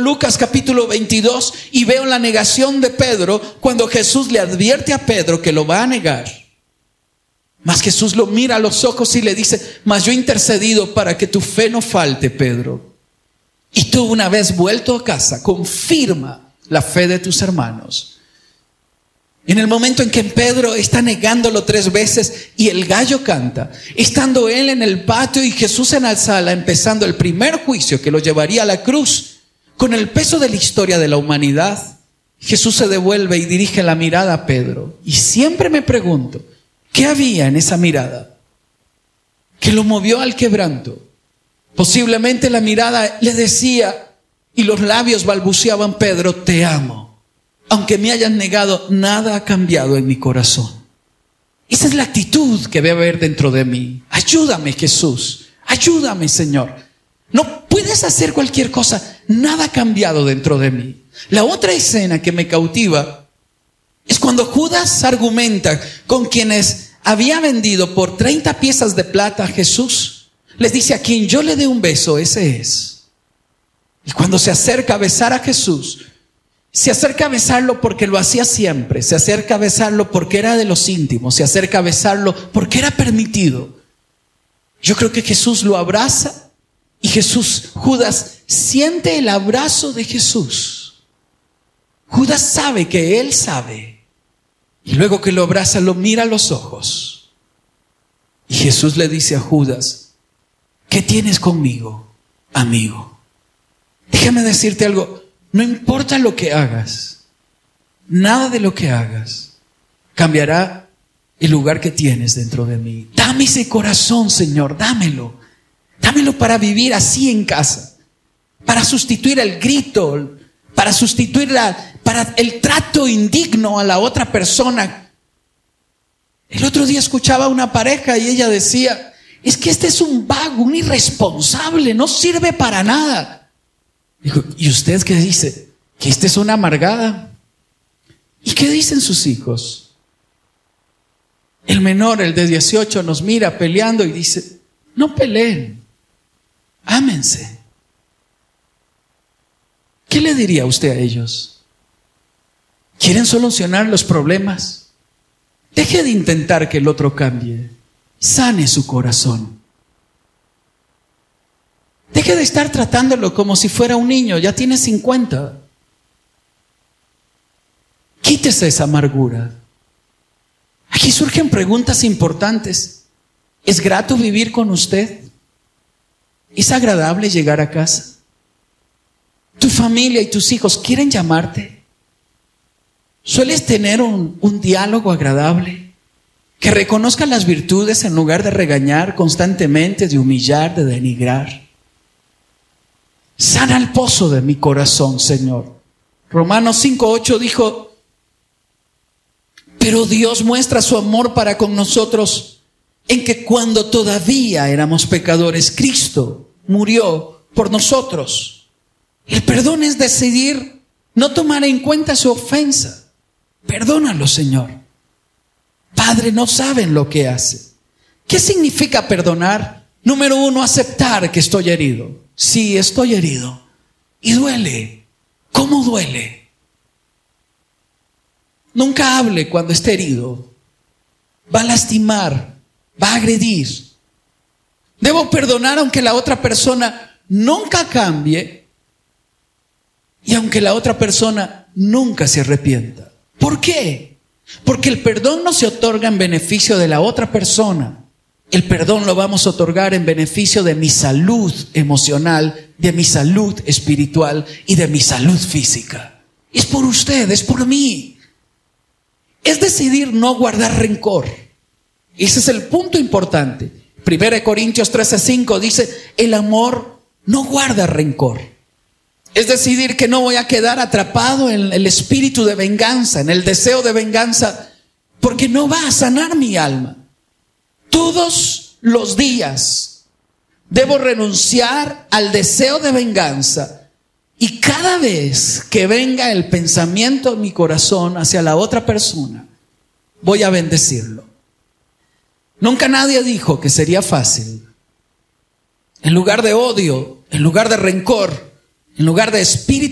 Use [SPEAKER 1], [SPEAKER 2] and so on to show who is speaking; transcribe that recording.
[SPEAKER 1] Lucas capítulo 22 y veo la negación de Pedro cuando Jesús le advierte a Pedro que lo va a negar. Mas Jesús lo mira a los ojos y le dice: mas yo he intercedido para que tu fe no falte, Pedro. Y tú, una vez vuelto a casa, confirma la fe de tus hermanos. En el momento en que Pedro está negándolo 3 veces y el gallo canta, estando él en el patio y Jesús en la sala, empezando el primer juicio que lo llevaría a la cruz, con el peso de la historia de la humanidad, Jesús se devuelve y dirige la mirada a Pedro. Y siempre me pregunto, ¿qué había en esa mirada que lo movió al quebranto? Posiblemente la mirada le decía y los labios balbuceaban: Pedro, te amo. Aunque me hayan negado, nada ha cambiado en mi corazón. Esa es la actitud que debe haber dentro de mí. Ayúdame, Jesús. Ayúdame, Señor. No puedes hacer cualquier cosa. Nada ha cambiado dentro de mí. La otra escena que me cautiva es cuando Judas argumenta con quienes había vendido por 30 piezas de plata a Jesús. Les dice: a quien yo le dé un beso, ese es. Y cuando se acerca a besar a Jesús, se acerca a besarlo porque lo hacía siempre, se acerca a besarlo porque era de los íntimos, se acerca a besarlo porque era permitido. Yo creo que Jesús lo abraza y Judas siente el abrazo de Jesús. Judas sabe que él sabe. Y luego que lo abraza, lo mira a los ojos. Y Jesús le dice a Judas: ¿qué tienes conmigo, amigo? Déjame decirte algo. No importa lo que hagas, nada de lo que hagas cambiará el lugar que tienes dentro de mí. Dame ese corazón, Señor, dámelo. Dámelo para vivir así en casa, para sustituir el grito, para sustituir para el trato indigno a la otra persona. El otro día escuchaba a una pareja y ella decía: es que este es un vago, un irresponsable, no sirve para nada. Dijo: ¿y usted qué dice? ¿Que esta es una amargada? ¿Y qué dicen sus hijos? El menor, el de 18, nos mira peleando y dice: no peleen, ámense. ¿Qué le diría usted a ellos? ¿Quieren solucionar los problemas? Deje de intentar que el otro cambie. Sane su corazón. Deje de estar tratándolo como si fuera un niño, ya tiene 50. Quítese esa amargura. Aquí surgen preguntas importantes. ¿Es grato vivir con usted? ¿Es agradable llegar a casa? ¿Tu familia y tus hijos quieren llamarte? ¿Sueles tener un diálogo agradable? Que reconozca las virtudes en lugar de regañar constantemente, de humillar, de denigrar. Sana el pozo de mi corazón, Señor. Romanos 5:8 dijo: pero Dios muestra su amor para con nosotros en que cuando todavía éramos pecadores, Cristo murió por nosotros. El perdón es decidir no tomar en cuenta su ofensa. Perdónalo, Señor. Padre, no saben lo que hace. ¿Qué significa perdonar? Número 1, aceptar que estoy herido. Sí, estoy herido. Y duele. ¿Cómo duele? Nunca hable cuando esté herido. Va a lastimar, va a agredir. Debo perdonar aunque la otra persona nunca cambie y aunque la otra persona nunca se arrepienta. ¿Por qué? Porque el perdón no se otorga en beneficio de la otra persona. El perdón lo vamos a otorgar en beneficio de mi salud emocional, de mi salud espiritual y de mi salud física. Es por usted, es por mí. Es decidir no guardar rencor. Ese es el punto importante. 1 Corintios 13:5 dice: el amor no guarda rencor. Es decidir que no voy a quedar atrapado en el espíritu de venganza, en el deseo de venganza, porque no va a sanar mi alma. Todos los días debo renunciar al deseo de venganza, y cada vez que venga el pensamiento en mi corazón hacia la otra persona, voy a bendecirlo. Nunca nadie dijo que sería fácil. En lugar de odio, en lugar de rencor, en lugar de espíritu